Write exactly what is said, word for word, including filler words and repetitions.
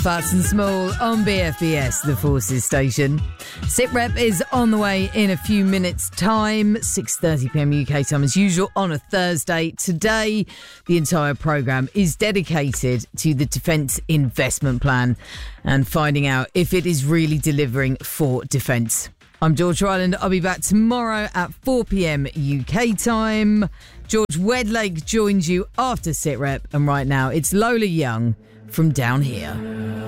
Fast and Small on B F B S, the Forces station. SITREP is on the way in a few minutes' time, six thirty p.m. U K time as usual on a Thursday. Today, the entire programme is dedicated to the Defence Investment Plan and finding out if it is really delivering for defence. I'm George Ryland. I'll be back tomorrow at four p.m. U K time. George Wedlake joins you after SITREP, and right now it's Lola Young from Down Here.